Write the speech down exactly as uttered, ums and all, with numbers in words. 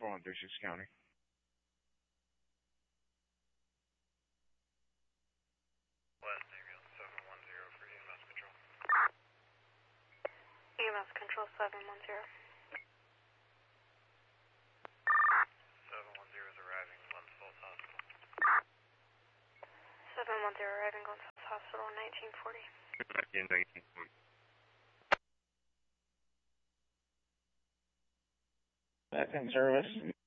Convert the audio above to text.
four one three six County. West ambulance seven one zero for E M S control. E M S control seven one zero. seven one zero is arriving Glens Falls Hospital. seven one zero arriving Glens Falls Hospital nineteen forty. nineteen forty. Back in service.